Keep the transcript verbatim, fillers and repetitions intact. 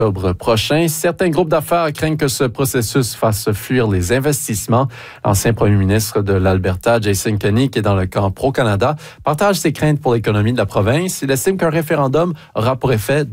octobre prochain. Certains groupes d'affaires craignent que ce processus fasse fuir les investissements. L'ancien premier ministre de l'Alberta, Jason Kenney, qui est dans le camp pro-Canada, partage ses craintes pour l'économie de la province. Il estime qu'un référendum aura pour effet